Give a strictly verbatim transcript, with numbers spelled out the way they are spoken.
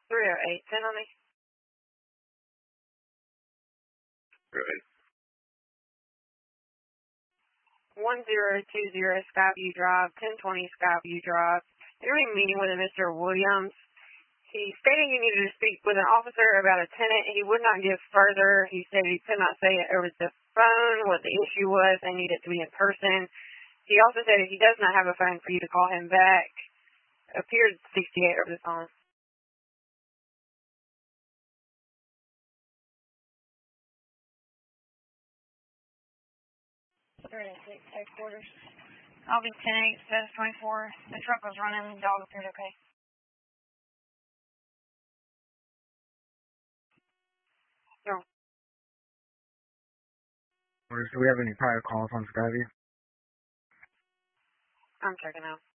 three oh eight, ten on me. Right. one zero two zero Skyview Drive, ten twenty Skyview Drive. During a meeting with a Mister Williams, he stated he needed to speak with an officer about a tenant. He would not give further. He said he could not say it over the phone what the issue was and needed to be in person. He also said if he does not have a phone for you to call him back, appeared sixty-eight over the phone. three oh six, headquarters. I'll be ten eight, says twenty-four. The truck was running, the dog appeared okay. No. Or do we have any prior calls on Skyview? I'm checking out.